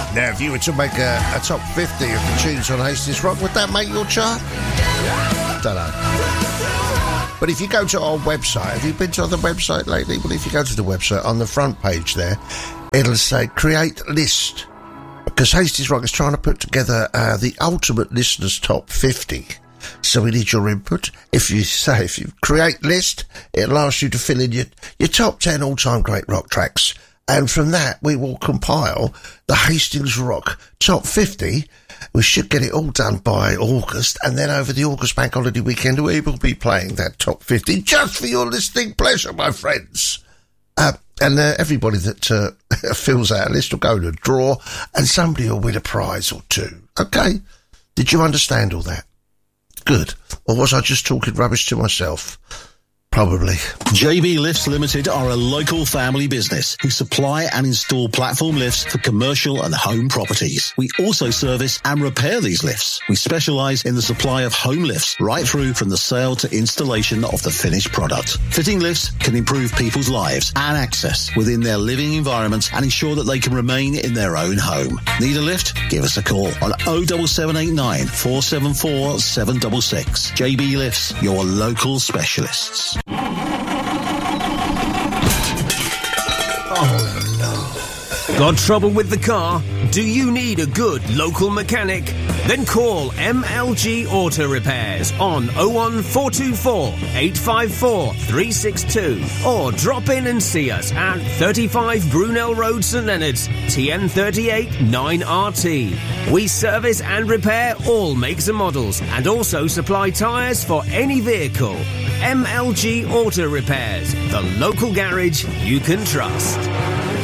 Now, if you were to make a top 50 of the tunes on Hastings Rock, would that make your chart? Don't know. But if you go to our website, have you been to the website lately? Well, if you go to the website, on the front page there, it'll say create list. Because Hastings Rock is trying to put together the ultimate listeners' top 50. So we need your input. If you create list, it'll ask you to fill in your top 10 all-time great rock tracks. And from that, we will compile the Hastings Rock top 50. We should get it all done by August. And then over the August bank holiday weekend, we will be playing that top 50 just for your listening pleasure, my friends. And everybody that fills out a list will go to a draw and somebody will win a prize or two. Okay? Did you understand all that? Good. Or was I just talking rubbish to myself? Probably. JB Lifts Limited are a local family business who supply and install platform lifts for commercial and home properties. We also service and repair these lifts. We specialise in the supply of home lifts right through from the sale to installation of the finished product. Fitting lifts can improve people's lives and access within their living environment and ensure that they can remain in their own home. Need a lift? Give us a call on 07789 474 766. JB Lifts, your local specialists. Oh no. Got trouble with the car? Do you need a good local mechanic? Then call MLG Auto Repairs on 01424 854 362 or drop in and see us at 35 Brunel Road, St Leonard's, TN38 9RT. We service and repair all makes and models and also supply tyres for any vehicle. MLG Auto Repairs, the local garage you can trust.